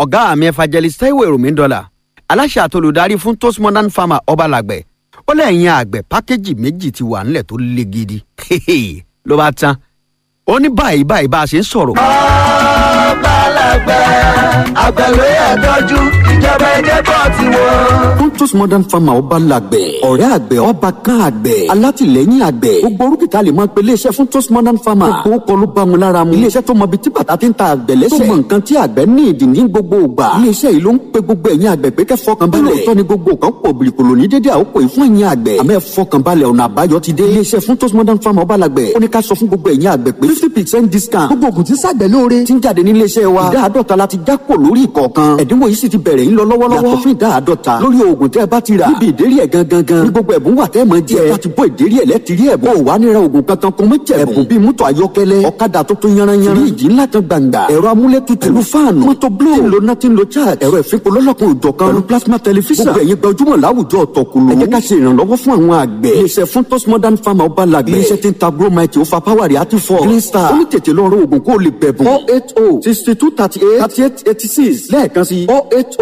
ọ̀gá mi evangelist Taiwo Èròmídọ́là aláṣẹ àtolùdarí fún Toast Modern Farmer Ọbalàgbẹ̀ ó lẹ́yìn àgbẹ̀ pákéjì méjì ti wà nílẹ̀ tó le gidi ló bá tán ó ní báyìí bá a ṣe ń sọ̀rọ̀. Ọbalàgbẹ̀ àgbẹ̀ ló yẹ tọ́jú ìjọba ẹ̀jẹ̀ bọ̀ ti wọ́n. fún Toast Modern Farmer Ọbalàgbẹ̀ ọ̀rẹ́ àgbẹ̀ ọba kan àgbẹ̀ alátìlẹ́yìn àgbẹ̀ gbogbo orúkìtà lè máa pe iléeṣẹ́ fún Toast Modern Farmer gbogbo kọ́ ló bá wọn lára mu iléeṣẹ́ tó mọ ibi tí bàtà ti ń ta àgbẹ̀ lẹ́sẹ̀ tó mọ nǹkan tí àgbẹ̀ ní ìdí ní gbogbo ìgbà iléeṣẹ́ yìí ló ń pe gbogbo ẹ̀yin àgbẹ̀ pé kẹ́ fọkàn balẹ̀ òótọ́ ni gbogbo kan pọ̀ bìrìkòlò ní dédé àkókò yìí fún ẹ̀yin àgbẹ̀ àmọ́ ẹ fọkàn balẹ̀ ọ̀nà àbáyọ ti dé iléeṣẹ́ fún Toast Modern Farmer Ọbalàgbẹ̀ ó ní ká sọ fún gbogbo ẹ̀yin àgbẹ̀ pé 50% discount gbogbo ògùn tí ṣàgbẹ̀ lóore ti ń jáde ní iléeṣẹ́ wa ìdá àádọ́ta la ti jápò lórí ìkọ̀ọ̀kan ẹ̀dínwó yìí sì ti bẹ̀rẹ̀ ń lọ lọ́wọ́lọ́wọ́ yàtọ̀ fún ìdá àádọ́ta lórí oògùn tẹ́ ẹ bá ti rà níbi ìdérí ẹ̀ gangan ní gbogbo ẹ̀bùn wà tẹ́ ẹ mọ̀ jẹ́ ẹ bá ti bọ́ ìdérí ẹ̀ lẹ́tìrí ẹ̀bùn ò wá níra oògùn kankan kó mọ́ jẹ́ ẹ̀bùn bíi mọ́tò ayọ́kẹ́lẹ́ ọ̀kadà tuntun yanranyanran fíríjì ńlá kan gbàǹgbà ẹ̀rọ amúlétutù pẹ̀lú fáànù mọ́tò blow tí ń lo náà tí ń lo charge ẹ̀rọ ìfipò lọ́lọ́kan òjọ̀kan pẹ̀lú plasma television gbogbo ẹ̀yin gbajúmọ̀ láwùjọ ọ̀tọ̀kùlù ẹ jẹ́ ká ṣe ìrànlọ́wọ́ fún àwọn àgbẹ̀ iléeṣẹ́ fún Toast Modern Farmer Ọbalàgbẹ̀ iléeṣẹ́ tí ń ta bromite ó fa power reactive force green star ó ní tètè lọ rọ oògùn kó o lè bẹ̀bùn 080 62 38 38 86 lẹ́ẹ̀kan sí 080